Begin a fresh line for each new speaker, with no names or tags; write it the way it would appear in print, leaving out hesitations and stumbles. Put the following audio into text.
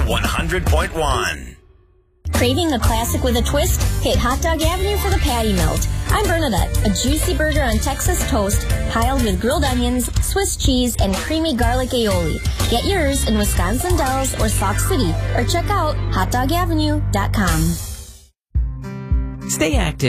100.1.
Craving a classic with a twist? Hit Hot Dog Avenue for the Patty Melt. I'm Bernadette, a juicy burger on Texas toast, piled with grilled onions, Swiss cheese, and creamy garlic aioli. Get yours in Wisconsin Dells or Sauk City, or check out hotdogavenue.com.
Stay active.